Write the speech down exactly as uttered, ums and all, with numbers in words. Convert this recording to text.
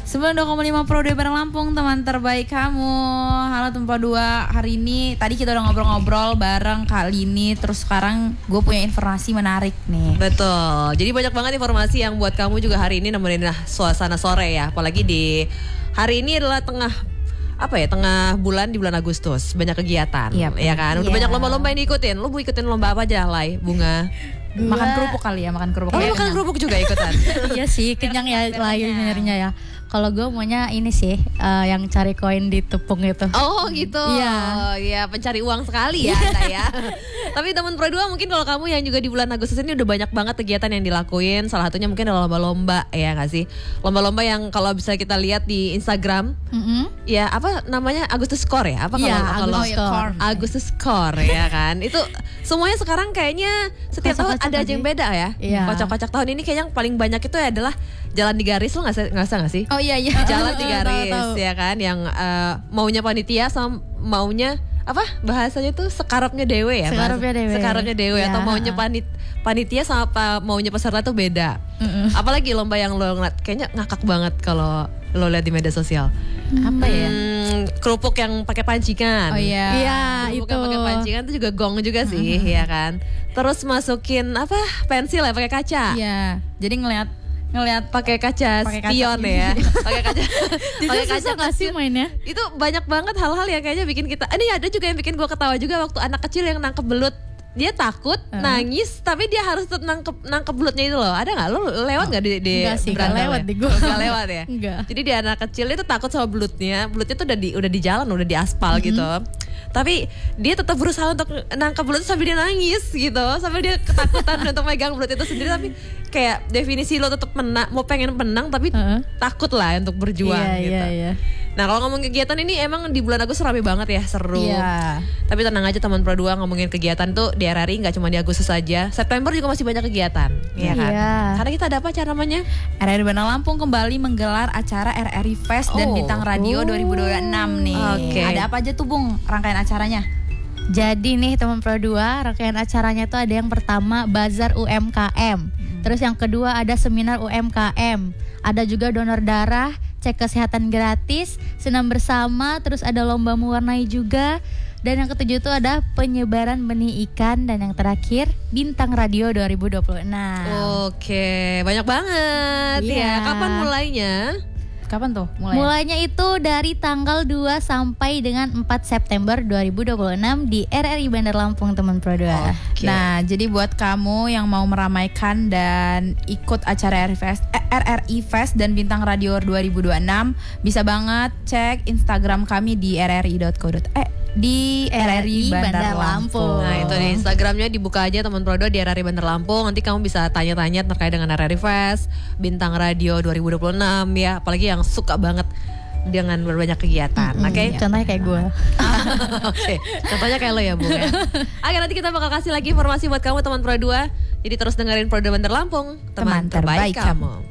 sembilan puluh dua koma lima Pro dua Bandar Lampung, teman terbaik kamu. Halo Tempo dua, hari ini tadi kita udah ngobrol-ngobrol bareng kali ini. Terus sekarang gue punya informasi menarik nih. Betul, jadi banyak banget informasi yang buat kamu juga hari ini nemenin lah suasana sore ya. Apalagi di hari ini adalah tengah apa ya tengah bulan di bulan Agustus, banyak kegiatan, yep. ya kan? Udah yeah. banyak lomba-lomba yang diikutin. Lu mau ikutin lomba apa aja, Lai? Bunga? Gua... Makan kerupuk kali ya, makan kerupuk. Oh, makan kerupuk juga ikutan. Iya sih, kenyang ya lahirnya ya. Kalau gue maunya ini sih, uh, yang cari koin di tepung itu. Oh gitu. Iya. Ya pencari uang sekali ya Anda ya. Tapi teman Pro dua mungkin kalau kamu yang juga di bulan Agustus ini udah banyak banget kegiatan yang dilakuin. Salah satunya mungkin adalah lomba-lomba ya nggak sih? Lomba-lomba yang kalau bisa kita lihat di Instagram. Mm-hmm. Ya apa namanya Agustus Score ya? Apa kalau ya, kalau Agustus Score. Agustus Score ya kan? Itu semuanya sekarang kayaknya setiap tahun ada aja yang beda ya. Iya. Kocak-kocak tahun ini kayaknya yang paling banyak itu adalah jalan di garis. Lo nggak nggak nggak sih? Oh iya iya. Jalan di garis ya kan, yang uh, maunya panitia sama maunya apa bahasanya tuh sekarapnya dewe ya. Sekarapnya dewe. Sekarapnya dewe ya. Atau maunya panit panitia sama apa, maunya peserta tuh beda. Mm-mm. Apalagi lomba yang lo ngeliat kayaknya ngakak banget kalau lo lihat di media sosial. Hmm. Apa ya? Hmm, kerupuk yang pakai pancingan. Oh iya. Iya, kerupuk itu. yang pakai pancingan itu juga gong juga sih, mm-hmm. ya kan. Terus masukin apa? Pensil ya pakai kaca. Iya. Jadi ngelihat ngelihat pakai kaca spion ya, pakai kaca, pakai kaca nggak sih mainnya? Itu banyak banget hal-hal yang kayaknya bikin kita. Ini ada juga yang bikin gue ketawa juga waktu anak kecil yang nangkep belut. Dia takut, uh. nangis, tapi dia harus tetap nangkep nangkep belutnya itu loh. Ada nggak? Lo lewat nggak di di Enggak sih, nggak lewat di gue. Nggak lewat ya. Enggak. Jadi dia anak kecil itu takut sama belutnya. Belutnya tuh udah di udah di jalan, udah di aspal mm-hmm. gitu. Tapi dia tetap berusaha untuk nangkep belut sambil dia nangis gitu, sambil dia ketakutan untuk megang belut itu sendiri. Tapi kayak definisi lo tetap menang, mau pengen menang tapi uh-huh. takut lah untuk berjuang yeah, gitu. Yeah, yeah. Nah kalau ngomong kegiatan ini emang di bulan Agustus rame banget ya, seru. Yeah. Tapi tenang aja teman Pro dua, ngomongin kegiatan tuh di R R I nggak cuma di Agustus saja. September juga masih banyak kegiatan, ya kan? Yeah. Karena kita ada apa acara namanya? R R I Bandar Lampung kembali menggelar acara R R I Fest oh. dan Bintang Radio oh. dua ribu dua puluh enam nih. Okay. Ada apa aja tuh Bung rangkaian acaranya? Jadi nih teman Pro dua, rangkaian acaranya tuh ada yang pertama Bazar U M K M. Hmm. Terus yang kedua ada seminar U M K M. Ada juga donor darah, cek kesehatan gratis, senam bersama, terus ada lomba mewarnai juga. Dan yang ketujuh itu ada penyebaran benih ikan. Dan yang terakhir Bintang Radio dua ribu dua puluh enam. Oke, banyak banget yeah. ya. Kapan mulainya? Kapan tuh mulai? Mulainya itu dari tanggal dua sampai dengan empat September dua ribu dua puluh enam di R R I Bandar Lampung teman Pro dua. Okay. Nah, jadi buat kamu yang mau meramaikan dan ikut acara R R I Fest, eh, R R I Fest dan Bintang Radio dua ribu dua puluh enam, bisa banget cek Instagram kami di r r i dot co dot i d di R R I Bandar, Bandar Lampung. Nah itu di Instagramnya dibuka aja teman Pro dua di R R I Bandar Lampung. Nanti kamu bisa tanya-tanya terkait dengan R R I Fest, Bintang Radio dua ribu dua puluh enam ya. Apalagi yang suka banget dengan berbanyak kegiatan. Mm-hmm. Oke, okay? Contohnya kayak gue. Oke, okay. Contohnya kayak lo ya Bu ya. Oke, nanti kita bakal kasih lagi informasi buat kamu teman Pro dua. Jadi terus dengerin Pro dua Bandar Lampung, teman, teman terbaik, terbaik kamu.